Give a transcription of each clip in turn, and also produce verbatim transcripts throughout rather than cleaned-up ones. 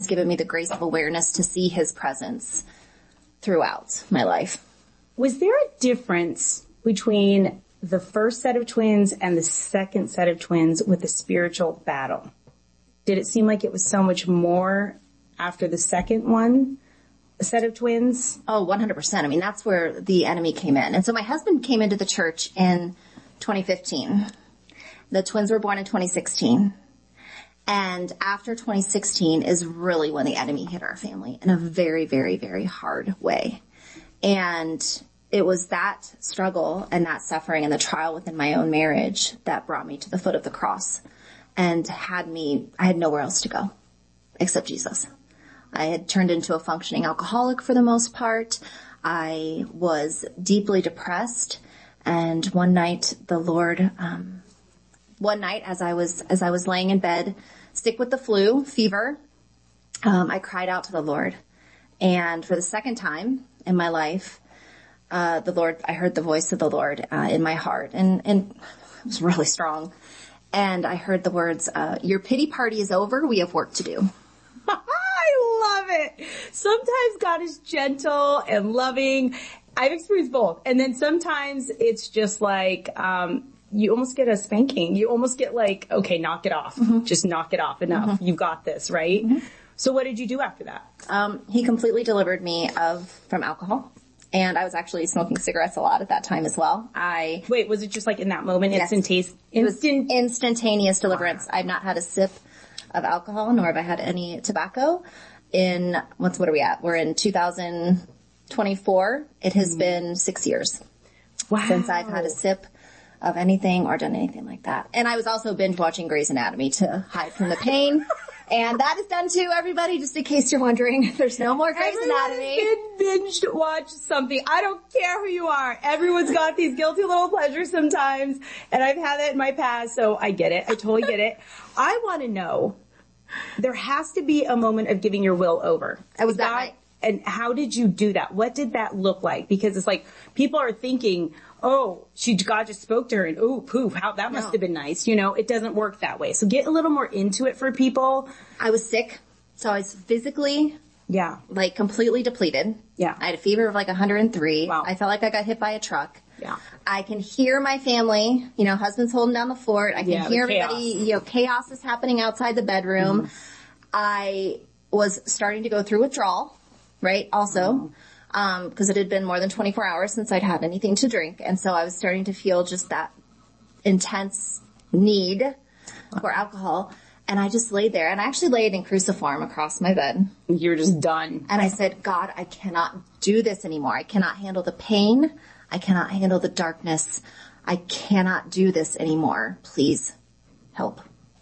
has given me the grace of awareness to see his presence throughout my life. Was there a difference between the first set of twins and the second set of twins with the spiritual battle? Did it seem like it was so much more after the second one, a set of twins? Oh, one hundred percent. I mean, that's where the enemy came in. And so my husband came into the church in twenty fifteen. The twins were born in twenty sixteen. And after twenty sixteen is really when the enemy hit our family in a very, very, very hard way. And it was that struggle and that suffering and the trial within my own marriage that brought me to the foot of the cross and had me, I had nowhere else to go except Jesus. I had turned into a functioning alcoholic for the most part. I was deeply depressed. And one night the Lord, um, one night as I was, as I was laying in bed, sick with the flu, fever, um, I cried out to the Lord. And for the second time in my life, uh, the Lord, I heard the voice of the Lord, uh, in my heart, and, and it was really strong. And I heard the words, uh, your pity party is over. We have work to do. I love it. Sometimes God is gentle and loving. I've experienced both. And then sometimes it's just like, um, you almost get a spanking. You almost get like, okay, knock it off. Mm-hmm. Just knock it off. Enough. Mm-hmm. You've got this, right? Mm-hmm. So what did you do after that? Um, he completely delivered me of, from alcohol. And I was actually smoking cigarettes a lot at that time as well. I Wait, was it just like in that moment? Yes. Instantaneous? It was instantaneous deliverance. Wow. I've not had a sip of alcohol, nor have I had any tobacco in, what's, what are we at? We're in two thousand twenty-four. It has mm. been six years. Wow. Since I've had a sip of anything or done anything like that. And I was also binge watching Grey's Anatomy to hide from the pain. And that is done too, everybody, just in case you're wondering. There's no more Grey's Anatomy. Everyone binge watch something. I don't care who you are. Everyone's got these guilty little pleasures sometimes. And I've had that in my past, so I get it. I totally get it. I want to know, there has to be a moment of giving your will over. I was that night. And how did you do that? What did that look like? Because it's like, people are thinking, oh, she, God just spoke to her and oh, poof, how, that must no. have been nice. You know, it doesn't work that way. So get a little more into it for people. I was sick. So I was physically, yeah, like completely depleted. Yeah. I had a fever of like one hundred three. Wow. I felt like I got hit by a truck. Yeah. I can hear my family, you know, husband's holding down the fort. I can yeah, hear everybody, chaos. you know, chaos is happening outside the bedroom. Mm-hmm. I was starting to go through withdrawal, right? Also. Mm-hmm. Um, cause it had been more than twenty-four hours since I'd had anything to drink. And so I was starting to feel just that intense need for alcohol. And I just laid there and I actually laid in cruciform across my bed. You were just done. And I said, God, I cannot do this anymore. I cannot handle the pain. I cannot handle the darkness. I cannot do this anymore. Please help.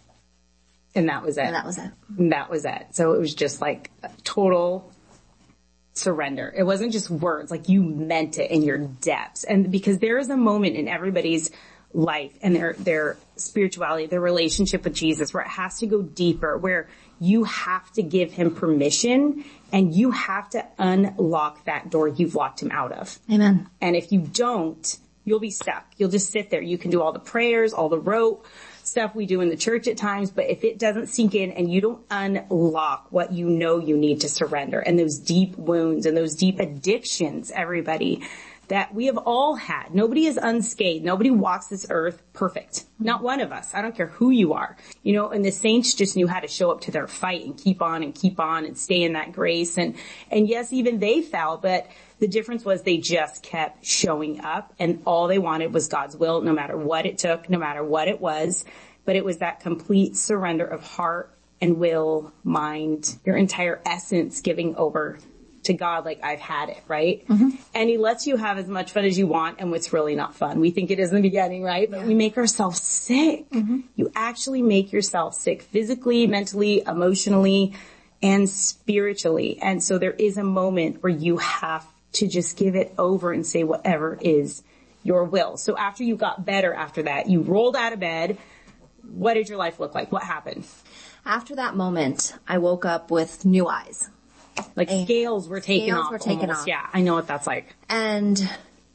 And that was it. And that was it. And that was it. So it was just like total surrender. It wasn't just words, like you meant it in your depths. And because there is a moment in everybody's life and their, their spirituality, their relationship with Jesus where it has to go deeper, where you have to give him permission and you have to unlock that door you've locked him out of. Amen. And if you don't, you'll be stuck. You'll just sit there. You can do all the prayers, all the rote stuff we do in the church at times, but if it doesn't sink in and you don't unlock what you know you need to surrender and those deep wounds and those deep addictions, everybody, that we have all had. Nobody is unscathed. Nobody walks this earth perfect. Not one of us. I don't care who you are. You know, and the saints just knew how to show up to their fight and keep on and keep on and stay in that grace. And, and yes, even they fell, but the difference was they just kept showing up and all they wanted was God's will, no matter what it took, no matter what it was. But it was that complete surrender of heart and will, mind, your entire essence giving over to God like I've had it, right? Mm-hmm. And he lets you have as much fun as you want and what's really not fun. We think it is in the beginning, right? But yeah. we make ourselves sick. Mm-hmm. You actually make yourself sick physically, mentally, emotionally, and spiritually. And so there is a moment where you have to just give it over and say whatever is your will. So after you got better after that, you rolled out of bed. What did your life look like? What happened? After that moment, I woke up with new eyes. Like and scales were taken scales off. were taken almost. off. Yeah, I know what that's like. And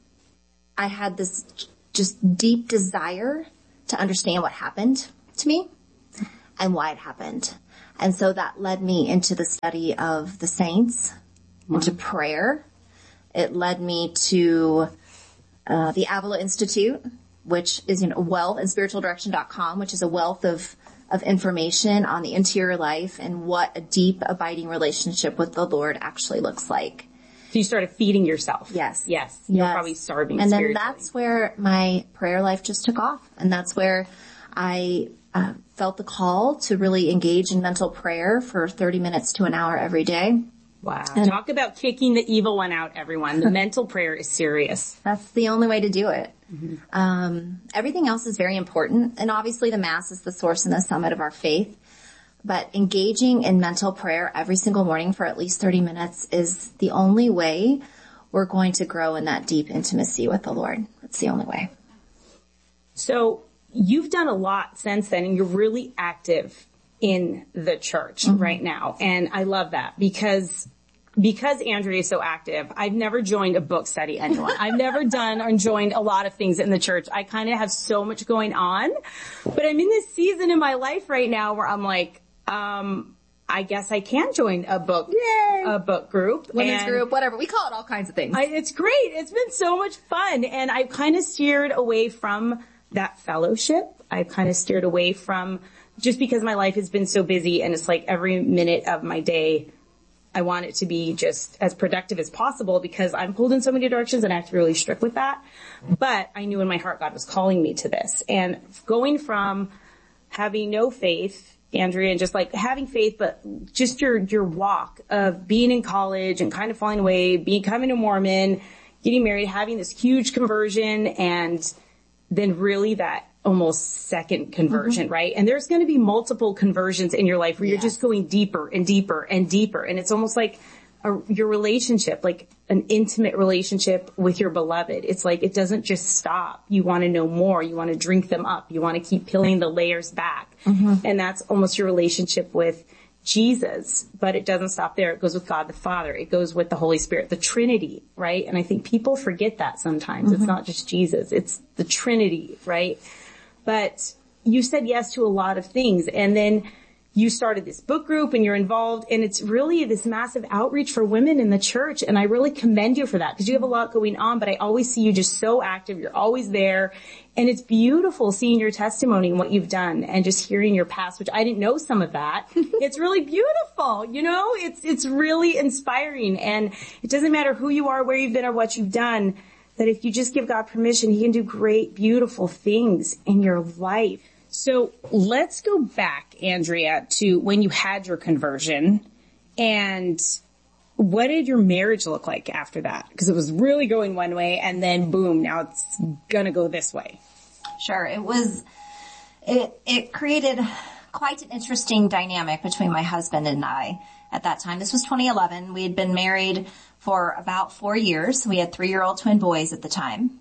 I had this just deep desire to understand what happened to me and why it happened. And so that led me into the study of the saints, wow. into prayer. It led me to uh, the Avila Institute, which is, you know, wealth and spiritual direction dot com, which is a wealth of, of information on the interior life and what a deep, abiding relationship with the Lord actually looks like. So you started feeding yourself. Yes. Yes. You're yes. probably starving And spiritually. then that's where my prayer life just took off. And that's where I uh, felt the call to really engage in mental prayer for thirty minutes to an hour every day. Wow. And talk about kicking the evil one out, everyone. The mental prayer is serious. That's the only way to do it. Mm-hmm. Um, everything else is very important. And obviously the Mass is the source and the summit of our faith. But engaging in mental prayer every single morning for at least thirty minutes is the only way we're going to grow in that deep intimacy with the Lord. It's the only way. So you've done a lot since then, and you're really active in the church mm-hmm. right now. And I love that because because Andrea is so active, I've never joined a book study anyone. I've never done or joined a lot of things in the church. I kind of have so much going on. But I'm in this season in my life right now where I'm like, um, I guess I can join a book, Yay. a book group. Women's group, whatever. We call it all kinds of things. I, it's great. It's been so much fun. And I've kind of steered away from that fellowship. I've kind of steered away from just because my life has been so busy and it's like every minute of my day, I want it to be just as productive as possible because I'm pulled in so many directions and I have to be really strict with that. But I knew in my heart God was calling me to this. And going from having no faith, Andrea, and just like having faith, but just your, your walk of being in college and kind of falling away, becoming a Mormon, getting married, having this huge conversion, and then really that almost second conversion, mm-hmm. right? And there's going to be multiple conversions in your life where yes. you're just going deeper and deeper and deeper. And it's almost like a, your relationship, like an intimate relationship with your beloved. It's like it doesn't just stop. You want to know more. You want to drink them up. You want to keep peeling the layers back. Mm-hmm. And that's almost your relationship with Jesus. But it doesn't stop there. It goes with God the Father. It goes with the Holy Spirit, the Trinity, right? And I think people forget that sometimes. Mm-hmm. It's not just Jesus. It's the Trinity, right? But you said yes to a lot of things. And then you started this book group and you're involved, and it's really this massive outreach for women in the church. And I really commend you for that because you have a lot going on, but I always see you just so active. You're always there. And it's beautiful seeing your testimony and what you've done and just hearing your past, which I didn't know some of that. It's really beautiful. You know, it's, it's really inspiring. And it doesn't matter who you are, where you've been, or what you've done, that if you just give God permission, he can do great, beautiful things in your life. So let's go back, Andrea, to when you had your conversion, and what did your marriage look like after that? Because it was really going one way, and then boom, now it's gonna go this way. Sure. It was, it, it created quite an interesting dynamic between my husband and I at that time. This was twenty eleven. We had been married for about four years. We had three-year-old twin boys at the time.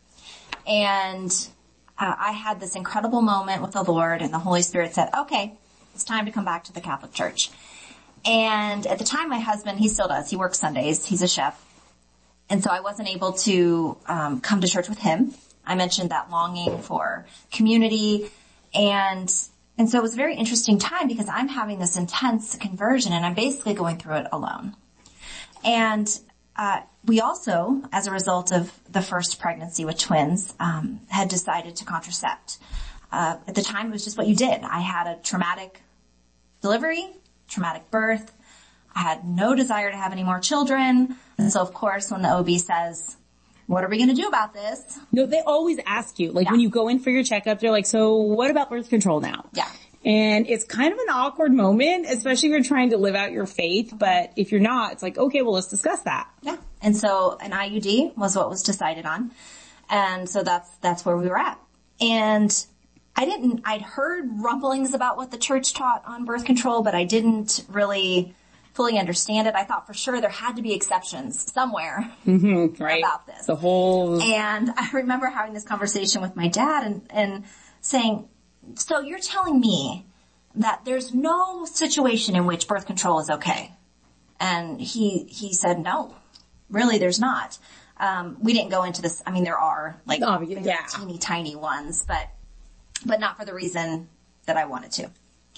And Uh, I had this incredible moment with the Lord, and the Holy Spirit said, okay, it's time to come back to the Catholic Church. And at the time, my husband, he still does. He works Sundays. He's a chef. And so I wasn't able to um, come to church with him. I mentioned that longing for community. And and so it was a very interesting time because I'm having this intense conversion, and I'm basically going through it alone. And Uh, we also, as a result of the first pregnancy with twins, um, had decided to contracept. Uh, at the time, it was just what you did. I had a traumatic delivery, traumatic birth. I had no desire to have any more children. And so, of course, when the O B says, what are we going to do about this? No, they always ask you, like yeah. when you go in for your checkup, they're like, so what about birth control now? Yeah. And it's kind of an awkward moment, especially if you're trying to live out your faith. But if you're not, it's like, okay, well, let's discuss that. Yeah. And so an I U D was what was decided on. And so that's, that's where we were at. And I didn't, I'd heard rumblings about what the church taught on birth control, but I didn't really fully understand it. I thought for sure there had to be exceptions somewhere mm-hmm, right. about this. The whole. And I remember having this conversation with my dad and, and saying, so you're telling me that there's no situation in which birth control is okay? And he, he said, no, really there's not. Um, we didn't go into this. I mean, there are like oh, yeah. teeny tiny ones, but, but not for the reason that I wanted to.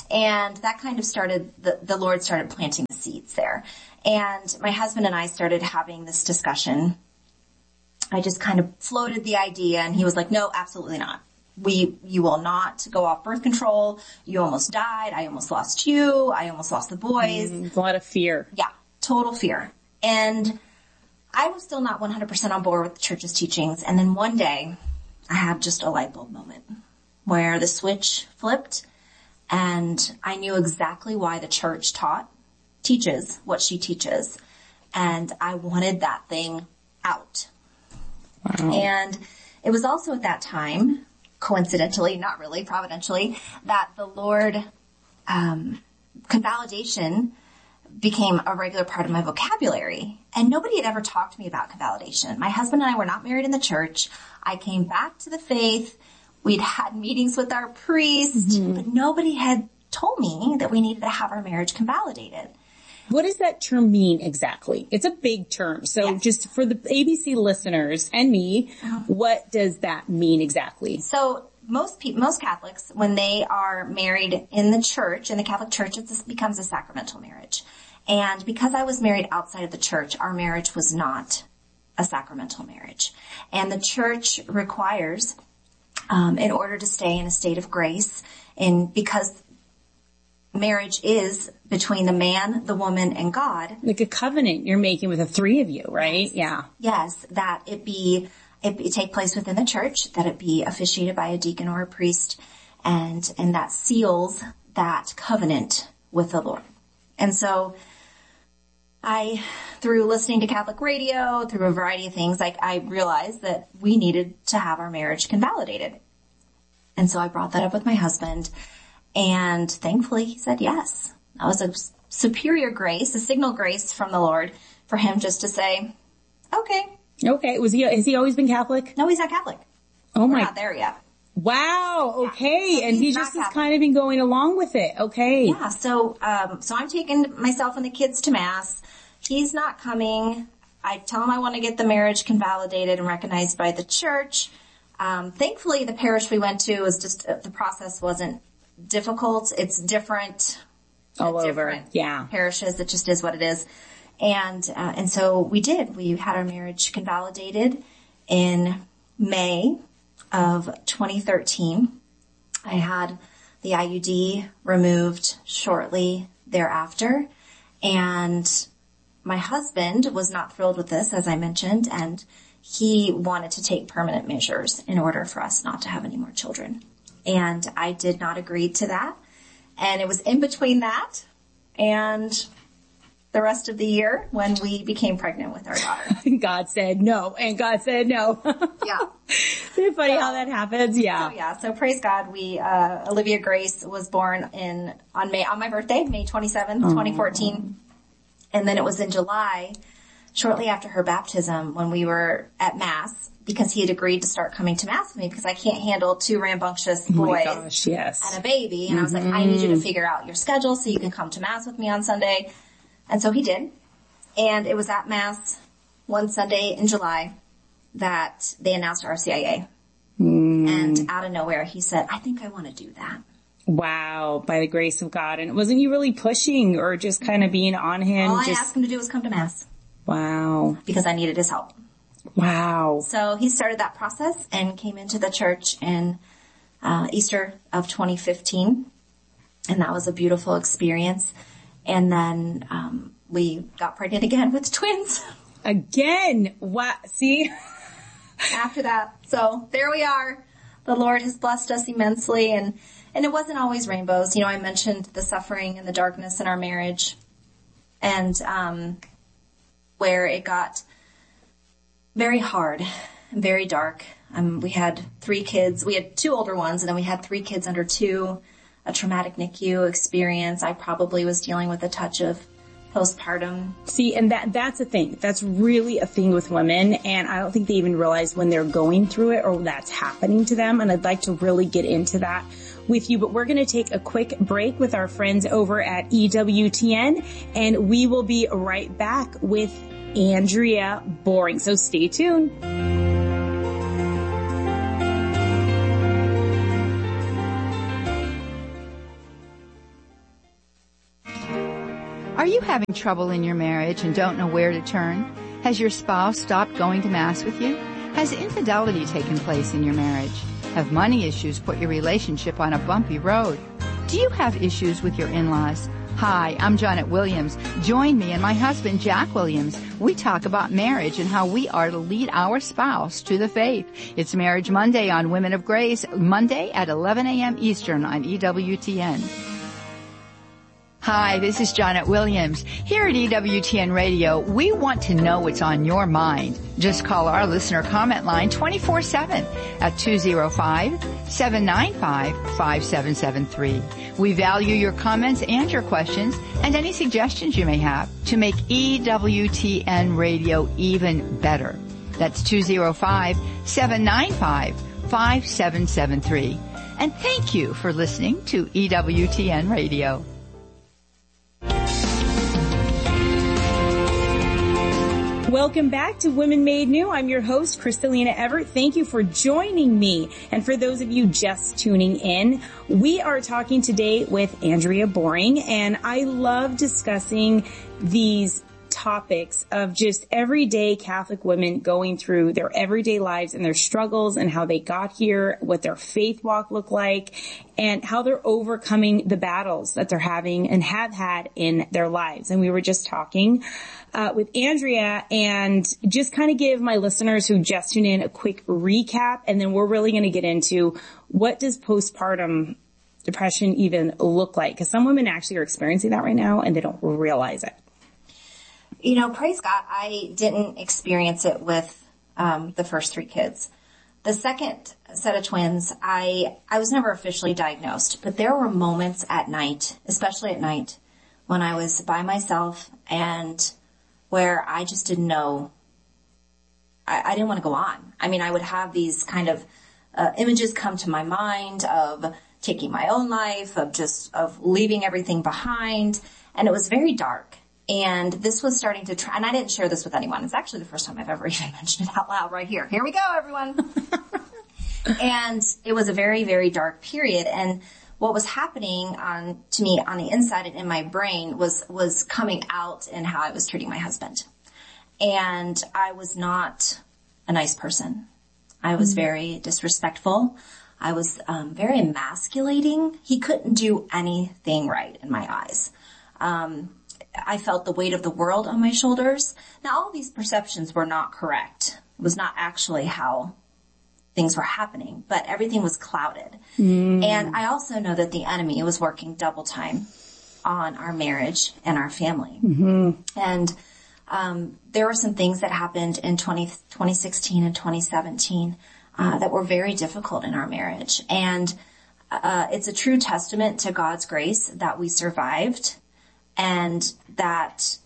And that kind of started, the, the Lord started planting the seeds there. And my husband and I started having this discussion. I just kind of floated the idea, and he was like, no, absolutely not. We, you will not go off birth control. You almost died. I almost lost you. I almost lost the boys. Mm, a lot of fear. Yeah, total fear. And I was still not one hundred percent on board with the church's teachings. And then one day I had just a light bulb moment where the switch flipped, and I knew exactly why the church taught, teaches what she teaches. And I wanted that thing out. Wow. And it was also at that time, coincidentally, not really, providentially, that the Lord, um, convalidation became a regular part of my vocabulary. And nobody had ever talked to me about convalidation. My husband and I were not married in the church. I came back to the faith. We'd had meetings with our priest, mm-hmm. but nobody had told me that we needed to have our marriage convalidated. What does that term mean exactly? It's a big term. So yes. Just for the A B C listeners and me, uh-huh. What does that mean exactly? So most people, most Catholics, when they are married in the church, in the Catholic Church, it becomes a sacramental marriage. And because I was married outside of the church, our marriage was not a sacramental marriage. And the church requires, um, in order to stay in a state of grace, and because marriage is between the man, the woman, and God. Like a covenant you're making with the three of you, right? Yes. Yeah. Yes, that it be, it, it take place within the church, that it be officiated by a deacon or a priest, and, and that seals that covenant with the Lord. And so I, through listening to Catholic radio, through a variety of things, like I realized that we needed to have our marriage convalidated. And so I brought that up with my husband, and thankfully he said yes. That was a superior grace, a signal grace from the Lord for him just to say, okay. Okay. Was he, has he always been Catholic? No, he's not Catholic. Oh my. We're not there yet. Wow. Okay. Yeah. So and he just has Catholic. kind of been going along with it. Okay. Yeah. So, um, so I'm taking myself and the kids to mass. He's not coming. I tell him I want to get the marriage convalidated and recognized by the church. Um, thankfully the parish we went to was just, uh, the process wasn't difficult. It's different. All different over. Yeah. Parishes. It just is what it is. And, uh, and so we did. We had our marriage convalidated in May of twenty thirteen. I had the I U D removed shortly thereafter. And my husband was not thrilled with this, as I mentioned, and he wanted to take permanent measures in order for us not to have any more children. And I did not agree to that. And it was in between that and the rest of the year when we became pregnant with our daughter. God said no, and God said no. Yeah. Isn't it funny so, how that happens? Yeah. So yeah, so praise God. We, uh, Olivia Grace was born in, on May, on my birthday, May twenty-seventh, oh. twenty fourteen. And then it was in July, shortly after her baptism, when we were at Mass, because he had agreed to start coming to Mass with me because I can't handle two rambunctious boys oh my gosh, yes. and a baby. And mm-hmm. I was like, I need you to figure out your schedule so you can come to Mass with me on Sunday. And so he did. And it was at Mass one Sunday in July that they announced R C I A. Mm. And out of nowhere, he said, I think I want to do that. Wow, by the grace of God. And wasn't you really pushing or just kind of being on him? All I just... asked him to do was come to Mass. Wow. Because I needed his help. Wow. So he started that process and came into the church in uh, Easter of twenty fifteen. And that was a beautiful experience. And then um we got pregnant again with twins. Again? What? See? After that. So there we are. The Lord has blessed us immensely, and and it wasn't always rainbows. You know, I mentioned the suffering and the darkness in our marriage, and um where it got very hard and very dark. Um we had three kids. We had two older ones, and then we had three kids under two, a traumatic N I C U experience. I probably was dealing with a touch of postpartum. See, and that that's a thing. That's really a thing with women, and I don't think they even realize when they're going through it or that's happening to them, and I'd like to really get into that with you, but we're going to take a quick break with our friends over at E W T N, and we will be right back with Andrea Boring. So stay tuned. having trouble in your marriage and don't know where to turn? Has your spouse stopped going to Mass with you? Has infidelity taken place in your marriage? Have money issues put your relationship on a bumpy road? Do you have issues with your in-laws? Hi, I'm Janet Williams. Join me and my husband, Jack Williams. We talk about marriage and how we are to lead our spouse to the faith. It's Marriage Monday on Women of Grace, Monday at eleven a.m. Eastern on E W T N. Hi, this is Janet Williams. Here at E W T N Radio, we want to know what's on your mind. Just call our listener comment line twenty-four seven at two oh five, seven nine five, five seven seven three. We value your comments and your questions and any suggestions you may have to make E W T N Radio even better. That's two oh five, seven nine five, five seven seven three. And thank you for listening to E W T N Radio. Welcome back to Women Made New. I'm your host, Kristalina Everett. Thank you for joining me. And for those of you just tuning in, we are talking today with Andrea Boring, and I love discussing these topics of just everyday Catholic women going through their everyday lives and their struggles and how they got here, what their faith walk looked like, and how they're overcoming the battles that they're having and have had in their lives. And we were just talking uh, with Andrea, and just kind of give my listeners who just tuned in a quick recap, and then we're really going to get into what does postpartum depression even look like, because some women actually are experiencing that right now and they don't realize it. You know, praise God, I didn't experience it with um, the first three kids. The second set of twins, I I was never officially diagnosed, but there were moments at night, especially at night, when I was by myself and where I just didn't know, I, I didn't want to go on. I mean, I would have these kind of uh, images come to my mind of taking my own life, of just, of leaving everything behind, and it was very dark. And this was starting to try, and I didn't share this with anyone. It's actually the first time I've ever even mentioned it out loud right here. Here we go, everyone. And it was a very, very dark period. And what was happening on, to me on the inside and in my brain was, was coming out in how I was treating my husband. And I was not a nice person. I was mm-hmm. very disrespectful. I was, um, very emasculating. He couldn't do anything right in my eyes. Um, I felt the weight of the world on my shoulders. Now, all these perceptions were not correct. It was not actually how things were happening, but everything was clouded. Mm. And I also know that the enemy was working double time on our marriage and our family. Mm-hmm. And um, there were some things that happened in twenty, twenty sixteen and twenty seventeen uh, that were very difficult in our marriage. And uh, it's a true testament to God's grace that we survived, and that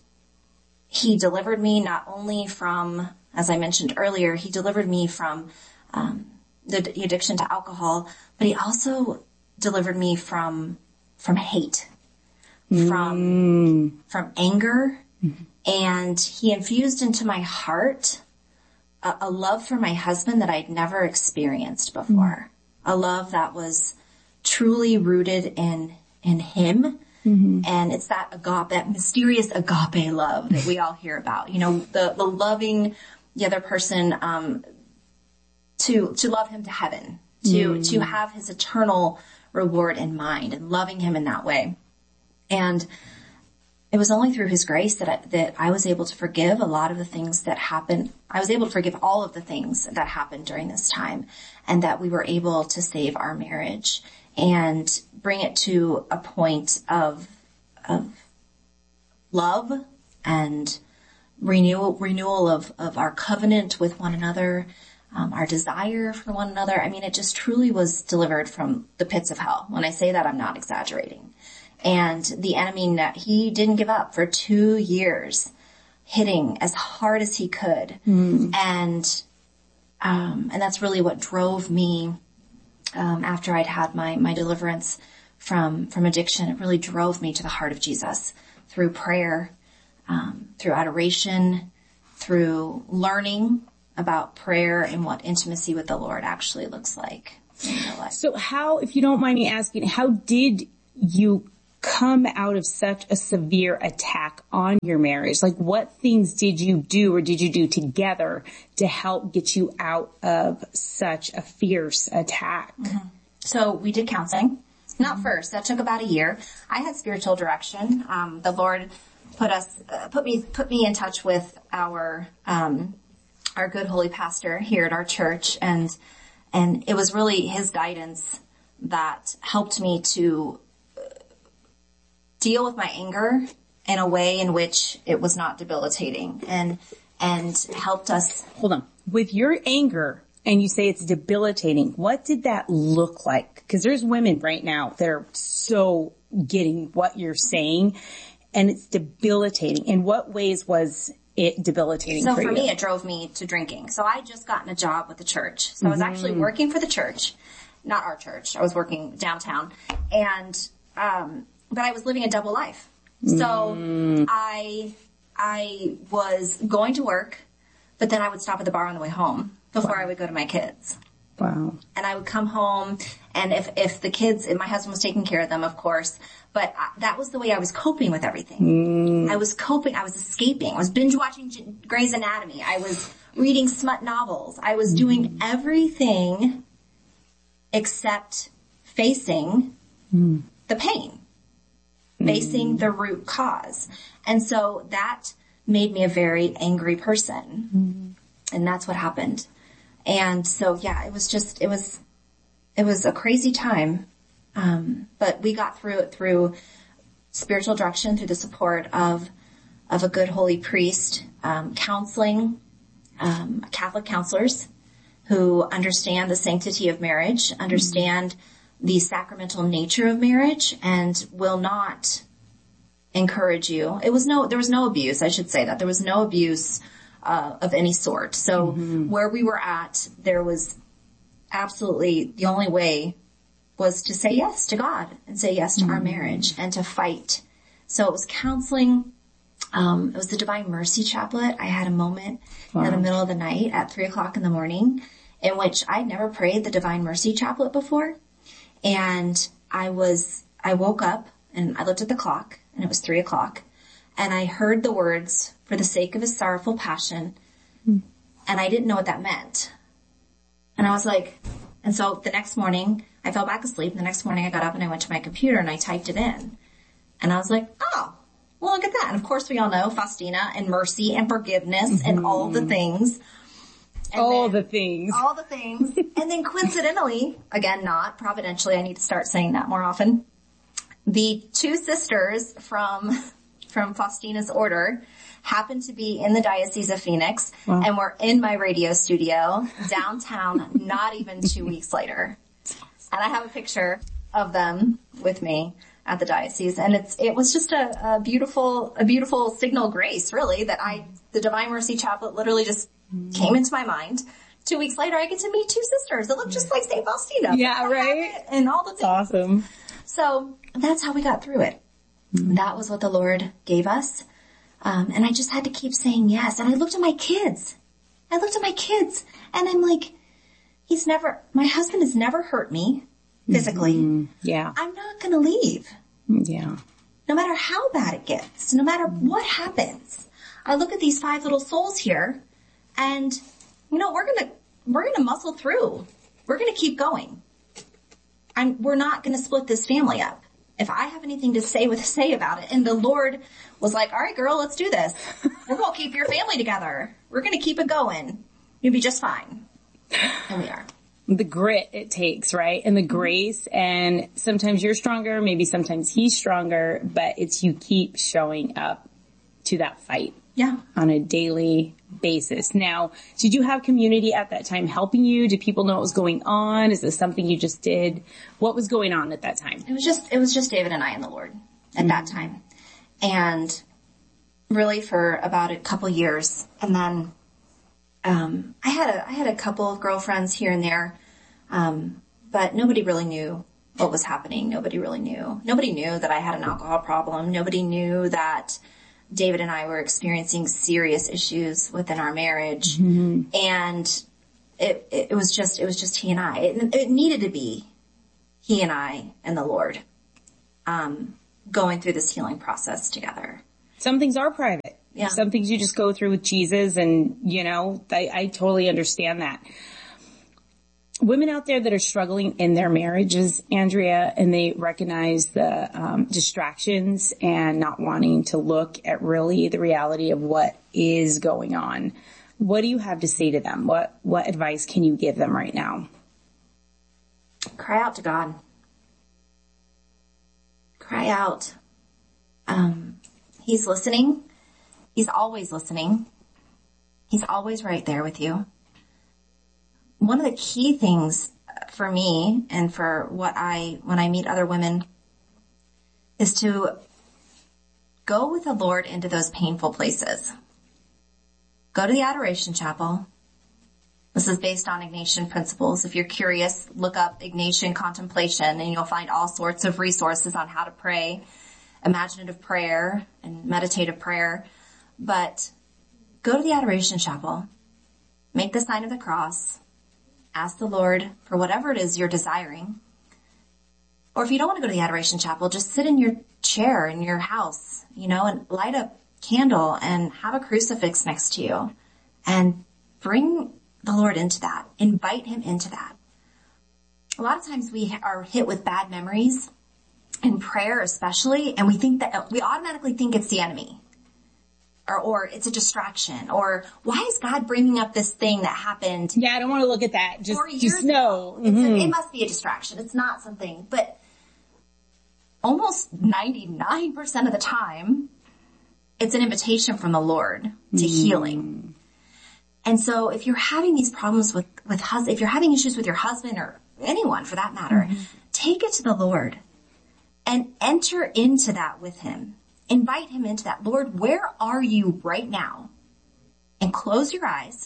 he delivered me not only from, as I mentioned earlier, he delivered me from um, the, the addiction to alcohol, but he also delivered me from from hate, mm. from from anger, mm-hmm. and he infused into my heart a, a love for my husband that I'd never experienced before, mm. a love that was truly rooted in in him. Mm-hmm. And it's that agape, that mysterious agape love that we all hear about. You know, the, the loving the other person, um, to, to love him to heaven, to, mm. to have his eternal reward in mind, and loving him in that way. And it was only through his grace that I, that I was able to forgive a lot of the things that happened. I was able to forgive all of the things that happened during this time, and that we were able to save our marriage and bring it to a point of, of love and renewal, renewal of, of our covenant with one another, um, our desire for one another. I mean, it just truly was delivered from the pits of hell. When I say that, I'm not exaggerating. And the enemy, he didn't give up for two years, hitting as hard as he could. Mm. And, um, and that's really what drove me Um, after I'd had my, my deliverance from, from addiction. It really drove me to the heart of Jesus through prayer, um, through adoration, through learning about prayer and what intimacy with the Lord actually looks like in your life. So how, if you don't mind me asking, how did you come out of such a severe attack on your marriage? Like, what things did you do or did you do together to help get you out of such a fierce attack? Mm-hmm. So we did counseling. Not mm-hmm. first. That took about a year. I had spiritual direction. Um, the Lord put us, uh, put me, put me in touch with our, um, our good holy pastor here at our church. And, and it was really his guidance that helped me to deal with my anger in a way in which it was not debilitating, and, and helped us. Hold on. With your anger, and you say it's debilitating, what did that look like? Because there's women right now that are so getting what you're saying, and it's debilitating. In what ways was it debilitating so for you? So for me, it drove me to drinking. So I just gotten a job with the church. So I was Mm-hmm. actually working for the church, not our church. I was working downtown, and um but I was living a double life. So mm. I I was going to work, but then I would stop at the bar on the way home before wow. I would go to my kids. Wow. And I would come home, and if if the kids, and my husband was taking care of them, of course, but I, that was the way I was coping with everything. Mm. I was coping, I was escaping. I was binge watching G- Grey's Anatomy. I was reading smut novels. I was mm. doing everything except facing mm. the pain. Facing the root cause. And so that made me a very angry person. Mm-hmm. And that's what happened. And so, yeah, it was just, it was, it was a crazy time. Um, but we got through it through spiritual direction, through the support of, of a good holy priest, um, counseling, um, Catholic counselors who understand the sanctity of marriage, understand mm-hmm. the sacramental nature of marriage, and will not encourage you. It was no, there was no abuse. I should say that there was no abuse, uh, of any sort. So mm-hmm. where we were at, there was absolutely the only way was to say yes to God and say yes to mm-hmm. our marriage and to fight. So it was counseling. Um, it was the Divine Mercy Chaplet. I had a moment wow. in the middle of the night at three o'clock in the morning in which I'd never prayed the Divine Mercy Chaplet before. And I was, I woke up and I looked at the clock and it was three o'clock and I heard the words, for the sake of his sorrowful passion. Mm. And I didn't know what that meant. And I was like, and so the next morning I fell back asleep. And the next morning I got up and I went to my computer and I typed it in. And I was like, oh, well, look at that. And of course we all know Faustina and mercy and forgiveness mm-hmm. and all the things. And all then, the things. All the things. And then coincidentally, again, not providentially, I need to start saying that more often. The two sisters from, from Faustina's order happened to be in the Diocese of Phoenix wow. and were in my radio studio downtown not even two weeks later. And I have a picture of them with me at the diocese. And it's, it was just a, a beautiful, a beautiful signal of grace, really, that I, the Divine Mercy Chaplet literally just mm. came into my mind. Two weeks later, I get to meet two sisters that look just like Saint Faustina. Yeah, right? And all the things. That's awesome. So that's how we got through it. Mm. That was what the Lord gave us. Um, and I just had to keep saying yes. And I looked at my kids. I looked at my kids and I'm like, he's never, my husband has never hurt me physically. Mm-hmm. Yeah. I'm not going to leave. Yeah. No matter how bad it gets, no matter what happens. I look at these five little souls here and, you know, we're going to, we're going to muscle through. We're going to keep going. I'm, we're not going to split this family up. If I have anything to say with say about it, and the Lord was like, all right, girl, let's do this. We're going to keep your family together. We're going to keep it going. You'll be just fine. And we are. The grit it takes, right? And the grace, and sometimes you're stronger, maybe sometimes he's stronger, but it's you keep showing up to that fight. Yeah. On a daily basis. Now, did you have community at that time helping you? Did people know what was going on? Is this something you just did? What was going on at that time? It was just, it was just David and I and the Lord at mm-hmm. that time. And really for about a couple years. And then, um, I had a, I had a couple of girlfriends here and there. Um, but nobody really knew what was happening. Nobody really knew. Nobody knew that I had an alcohol problem. Nobody knew that David and I were experiencing serious issues within our marriage. Mm-hmm. And it, it was just, it was just he and I. It, it needed to be he and I and the Lord. Um, going through this healing process together. Some things are private. Yeah. Some things you just go through with Jesus, and, you know, I, I totally understand that. Women out there that are struggling in their marriages, Andrea, and they recognize the um, distractions and not wanting to look at really the reality of what is going on. What do you have to say to them? What what advice can you give them right now? Cry out to God. Cry out. Um, he's listening. He's always listening. He's always right there with you. One of the key things for me and for what I, when I meet other women, is to go with the Lord into those painful places. Go to the Adoration Chapel. This is based on Ignatian principles. If you're curious, look up Ignatian contemplation and you'll find all sorts of resources on how to pray, imaginative prayer and meditative prayer. But go to the Adoration Chapel, make the sign of the cross, ask the Lord for whatever it is you're desiring. Or if you don't want to go to the Adoration Chapel, just sit in your chair in your house, you know, and light a candle and have a crucifix next to you and bring the Lord into that. Invite him into that. A lot of times we are hit with bad memories in prayer especially, and we think that we automatically think it's the enemy. Or, or it's a distraction, or why is God bringing up this thing that happened? Yeah, I don't want to look at that. Just, four years just know. ago? It's Mm-hmm. a, it must be a distraction. It's not something, but almost ninety-nine percent of the time, it's an invitation from the Lord to mm. healing. And so if you're having these problems with, with husband, if you're having issues with your husband or anyone for that matter, mm-hmm. take it to the Lord and enter into that with him. Invite him into that. Lord, where are you right now? And close your eyes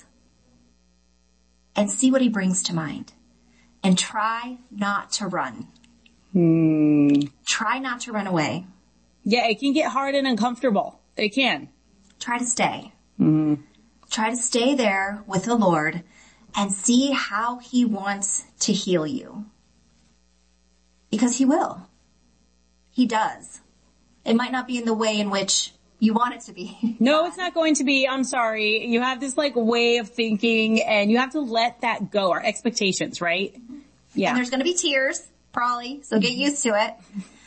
and see what he brings to mind. And try not to run. Hmm. Try not to run away. Yeah, it can get hard and uncomfortable. It can. Try to stay. Hmm. Try to stay there with the Lord and see how he wants to heal you. Because he will. He does. It might not be in the way in which you want it to be. No, it's not going to be. I'm sorry. You have this like way of thinking and you have to let that go. Our expectations, right? Mm-hmm. Yeah. And there's going to be tears, probably. So get used to it.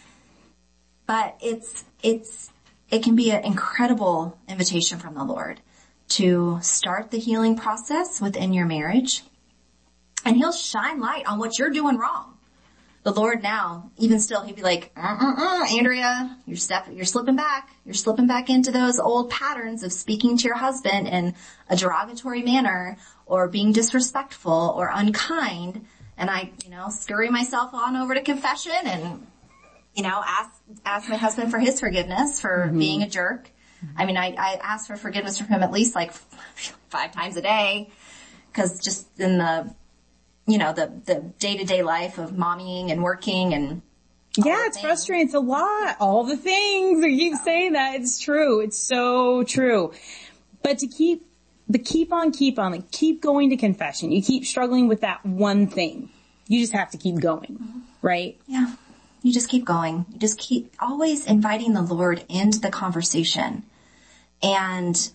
But it's, it's, it can be an incredible invitation from the Lord to start the healing process within your marriage. And he'll shine light on what you're doing wrong. The Lord now, even still, he'd be like, uh-uh-uh, Andrea, you're step, you're slipping back. You're slipping back into those old patterns of speaking to your husband in a derogatory manner or being disrespectful or unkind. And I, you know, scurry myself on over to confession and, you know, ask, ask my husband for his forgiveness for mm-hmm. being a jerk. I mean, I, I ask for forgiveness from him at least like five times a day because just in the, you know, the, the day-to-day life of mommying and working and. Yeah, it's things. Frustrating. It's a lot. All the things. You keep saying that. It's true. It's so true. But to keep, but keep on, keep on, like keep going to confession. You keep struggling with that one thing. You just have to keep going, mm-hmm. right? Yeah. You just keep going. You just keep always inviting the Lord into the conversation and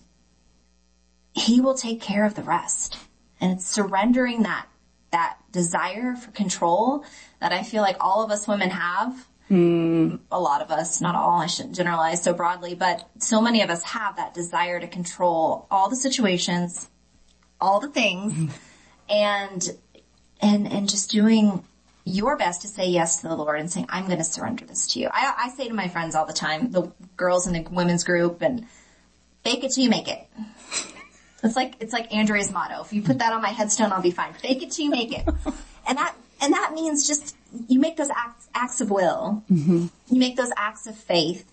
he will take care of the rest. And it's surrendering that that desire for control that I feel like all of us women have. Mm. A lot of us, not all, I shouldn't generalize so broadly, but so many of us have that desire to control all the situations, all the things, mm. and, and, and just doing your best to say yes to the Lord and saying, I'm going to surrender this to you. I, I say to my friends all the time, the girls in the women's group, and fake it till you make it. It's like, it's like Andrea's motto. If you put that on my headstone, I'll be fine. Fake it till you make it. And that, and that means just, you make those acts, acts of will. Mm-hmm. You make those acts of faith.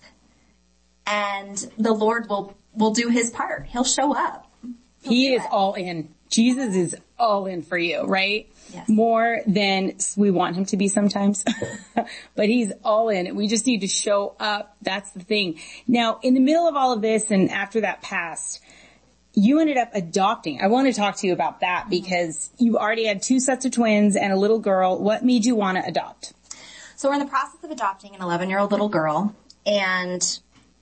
And the Lord will, will do his part. He'll show up. He'll he is it. all in. Jesus is all in for you, right? Yes. More than we want him to be sometimes. But he's all in. We just need to show up. That's the thing. Now, in the middle of all of this and after that passed, you ended up adopting. I want to talk to you about that because you already had two sets of twins and a little girl. What made you want to adopt? So we're in the process of adopting an eleven-year-old little girl. and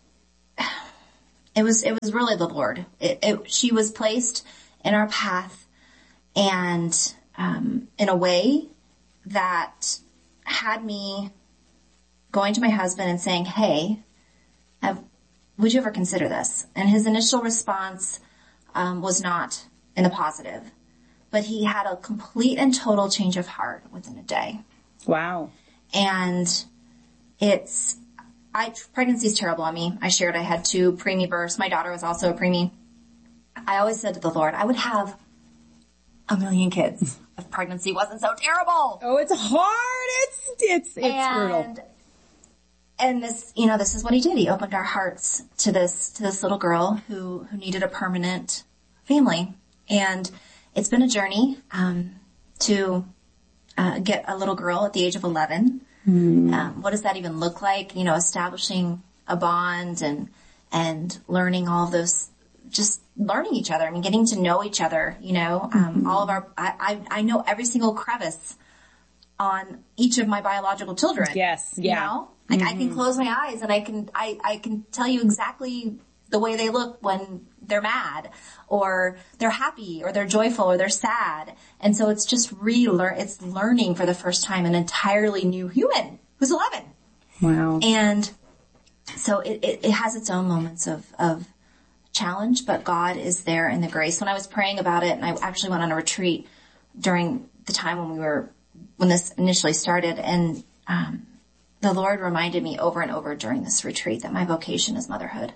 it was, it was really the Lord. It, it, she was placed in our path and, um, in a way that had me going to my husband and saying, hey, have, would you ever consider this? And his initial response, um, was not in the positive, but he had a complete and total change of heart within a day. Wow. And it's, I, pregnancy is terrible on me. I shared I had two preemie births. My daughter was also a preemie. I always said to the Lord, I would have a million kids if pregnancy wasn't so terrible. Oh, it's hard. It's, it's, it's and, brutal. And this, you know, this is what he did. He opened our hearts to this, to this little girl who, who needed a permanent family. And it's been a journey, um, to, uh, get a little girl at the age of eleven. Mm. Um, what does that even look like? You know, establishing a bond and, and learning all of those, just learning each other. I mean, getting to know each other, you know, um, mm-hmm. all of our, I, I, I know every single crevice on each of my biological children. Yes. Yeah. You know? Like, mm-hmm. I can close my eyes and I can, I, I can tell you exactly the way they look when they're mad or they're happy or they're joyful or they're sad. And so it's just relearn, it's learning for the first time an entirely new human who's eleven. Wow. And so it, it, it has its own moments of, of challenge, but God is there in the grace. When I was praying about it, and I actually went on a retreat during the time when we were, when this initially started, and, um, the Lord reminded me over and over during this retreat that my vocation is motherhood.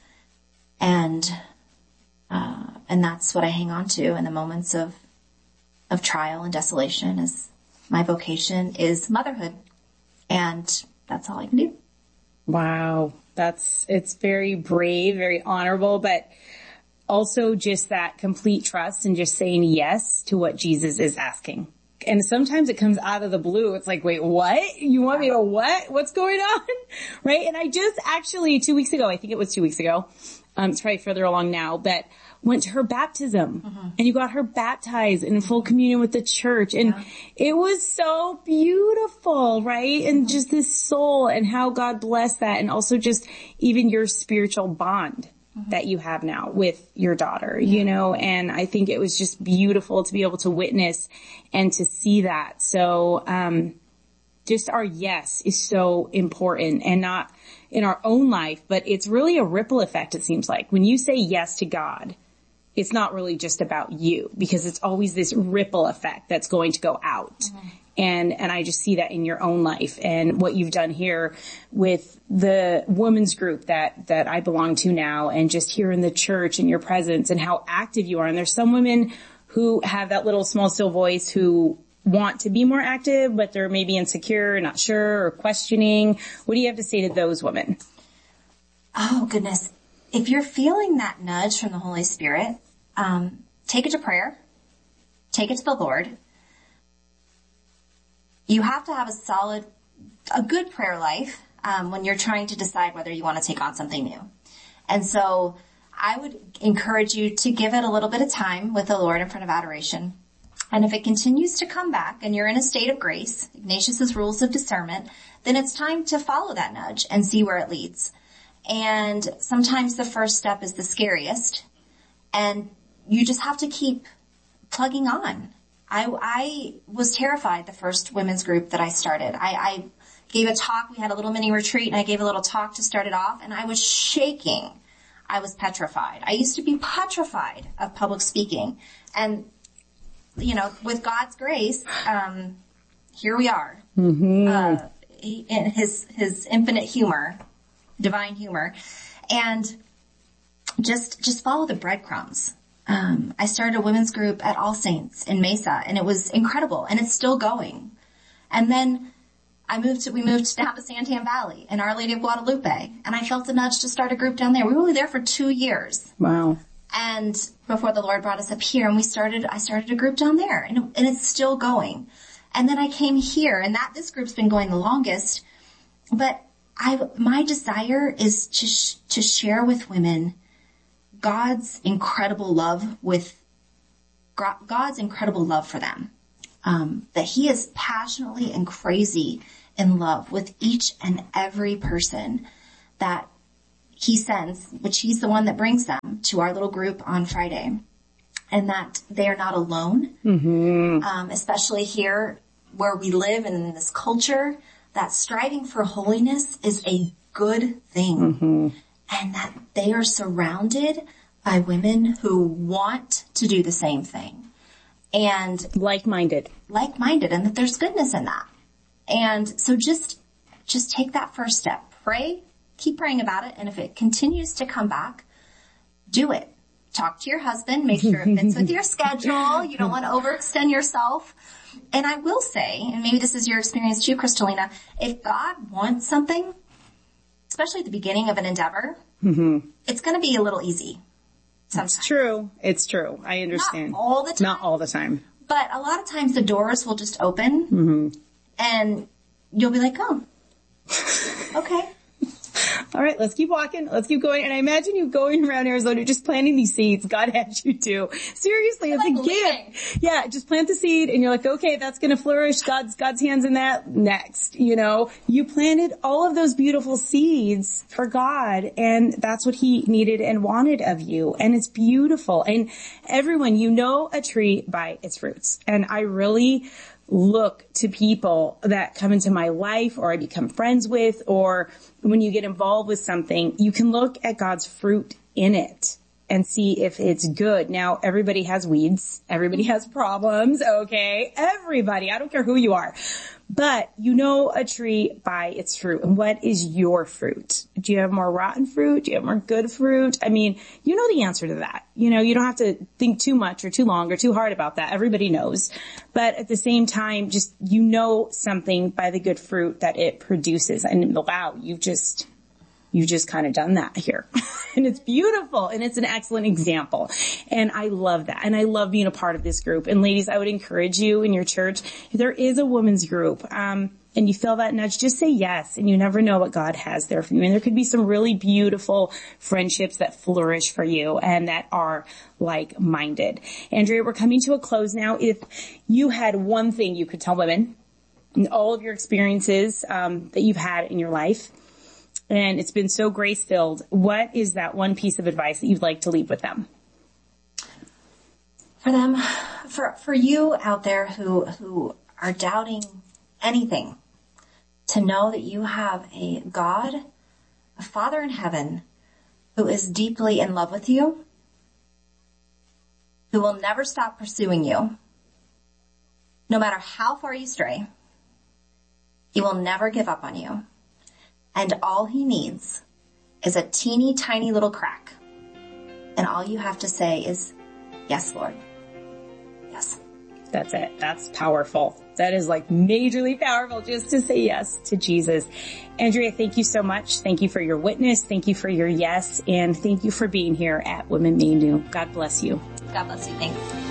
And, uh, and that's what I hang on to in the moments of, of trial and desolation is my vocation is motherhood. And that's all I can do. Wow. That's, it's very brave, very honorable, but also just that complete trust and just saying yes to what Jesus is asking. And sometimes it comes out of the blue. It's like, wait, what? You want me to what? What's going on? Right? And I just actually two weeks ago, I think it was two weeks ago, um, it's probably further along now, but went to her baptism mm-hmm. and you got her baptized in full communion with the church. And yeah. it was so beautiful, right? And just this soul and how God blessed that. And also just even your spiritual bond mm-hmm. that you have now with your daughter, yeah. you know, and I think it was just beautiful to be able to witness and to see that. So, um, just our yes is so important, and not in our own life, but it's really a ripple effect. It seems like when you say yes to God, it's not really just about you, because it's always this ripple effect that's going to go out. Mm-hmm. And, and I just see that in your own life and what you've done here with the women's group that, that I belong to now, and just here in the church and your presence and how active you are. And there's some women who have that little small, still voice who want to be more active, but they're maybe insecure, not sure, or questioning. What do you have to say to those women? Oh, goodness. If you're feeling that nudge from the Holy Spirit, um, take it to prayer. Take it to the Lord. You have to have a solid, a good prayer life, um, when you're trying to decide whether you want to take on something new. And so I would encourage you to give it a little bit of time with the Lord in front of adoration. And if it continues to come back and you're in a state of grace, Ignatius's rules of discernment, then it's time to follow that nudge and see where it leads. And sometimes the first step is the scariest, and you just have to keep plugging on. I, I was terrified the first women's group that I started. I, I gave a talk. We had a little mini retreat, and I gave a little talk to start it off, and I was shaking. I was petrified. I used to be petrified of public speaking. And, you know, with God's grace, um, here we are. Mm-hmm. Uh, he, in his, his infinite humor, divine humor, and just, just follow the breadcrumbs. Um, I started a women's group at All Saints in Mesa, and it was incredible, and it's still going. And then I moved to, we moved down to Santan Valley in Our Lady of Guadalupe, and I felt a nudge to start a group down there. We were only there for two years. Wow. And before the Lord brought us up here, and we started, I started a group down there, and, and it's still going. And then I came here, and that, this group's been going the longest, but I, my desire is to, sh- to share with women God's incredible love with, God's incredible love for them. Um, that he is passionately and crazy in love with each and every person. that he sends, which he's the one that brings them to our little group on Friday, and that they are not alone, mm-hmm. um, especially here where we live and in this culture, that striving for holiness is a good thing, mm-hmm. and that they are surrounded by women who want to do the same thing. And like-minded. Like-minded, and that there's goodness in that. And so just, just take that first step. Pray, keep praying about it, and if it continues to come back, do it. Talk to your husband, make sure it fits with your schedule. You don't want to overextend yourself. And I will say, and maybe this is your experience too, Kristalina, if God wants something, especially at the beginning of an endeavor, mm-hmm. it's going to be a little easy. Sometimes. It's true. It's true. I understand. Not all the time. Not all the time. But a lot of times the doors will just open, mm-hmm. and you'll be like, oh, okay. All right, let's keep walking. Let's keep going. And I imagine you going around Arizona just planting these seeds. God had you do. Seriously, you're it's like a gift. Yeah, just plant the seed and you're like, okay, that's going to flourish. God's, God's hands in that. Next, you know, you planted all of those beautiful seeds for God, and that's what he needed and wanted of you. And it's beautiful. And everyone, you know a tree by its fruits. And I really look to people that come into my life or I become friends with, or when you get involved with something, you can look at God's fruit in it and see if it's good. Now, everybody has weeds. Everybody has problems. Okay. Everybody. I don't care who you are, but you know a tree by its fruit. And what is your fruit? Do you have more rotten fruit? Do you have more good fruit? I mean, you know the answer to that. You know, you don't have to think too much or too long or too hard about that. Everybody knows. But at the same time, just, you know something by the good fruit that it produces. And wow, you've just, you've just kind of done that here. And it's beautiful, and it's an excellent example. And I love that. And I love being a part of this group. And ladies, I would encourage you in your church, if there is a women's group, um, and you feel that nudge, just say yes. And you never know what God has there for you. And there could be some really beautiful friendships that flourish for you and that are like-minded. Andrea, we're coming to a close now. If you had one thing you could tell women in all of your experiences, um, that you've had in your life, and it's been so grace-filled, what is that one piece of advice that you'd like to leave with them? For them, for, for you out there who, who are doubting anything, to know that you have a God, a Father in heaven, who is deeply in love with you, who will never stop pursuing you, no matter how far you stray. He will never give up on you. And all he needs is a teeny tiny little crack. And all you have to say is, yes, Lord. Yes. That's it. That's powerful. That is like majorly powerful, just to say yes to Jesus. Andrea, thank you so much. Thank you for your witness. Thank you for your yes. And thank you for being here at Women Made New. God bless you. God bless you. Thanks.